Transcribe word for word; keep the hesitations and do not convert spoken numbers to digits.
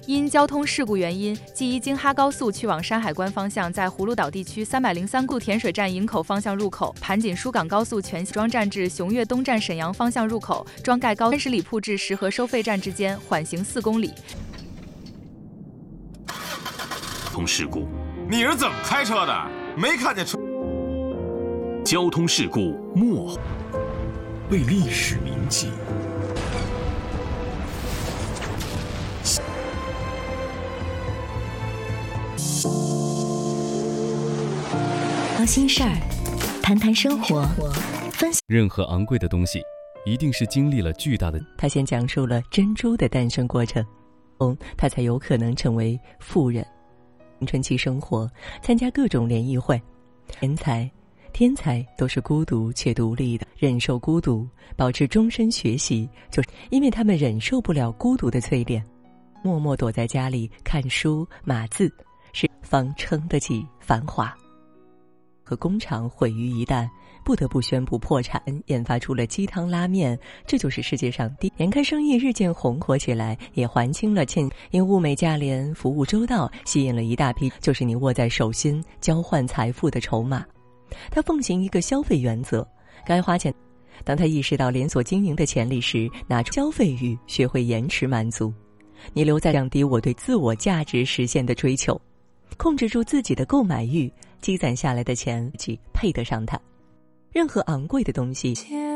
因交通事故原因，记一京哈高速去往山海关方向，在葫芦岛地区三百零三路甜水站营口方向入口，盘锦疏港高速全庄站至雄越东站沈阳方向入口，庄盖高三十里铺至石河收费站之间缓行四公里。 交通事故， 你是怎么开车的？没看见车？ 交通事故幕后为历史铭记。 聊心事儿，谈谈生活，分享。 任何昂贵的东西，一定是经历了巨大的。 他先讲述了珍珠的诞生过程，他才有可能成为富人。青春期生活，参加各种联谊会。天才，天才都是孤独且独立的，忍受孤独，保持终身学习，就是因为他们忍受不了孤独的淬炼，默默躲在家里看书码字，是方撑得起繁华。和工厂毁于一旦，不得不宣布破产，研发出了鸡汤拉面，这就是世界上第。眼看生意日渐红火起来，也还清了欠，因物美价廉，服务周到，吸引了一大批，就是你握在手心交换财富的筹码。他奉行一个消费原则，该花钱。当他意识到连锁经营的潜力时，拿出消费欲，学会延迟满足。你留在降低我对自我价值实现的追求，控制住自己的购买欲，积攒下来的钱，即配得上它。任何昂贵的东西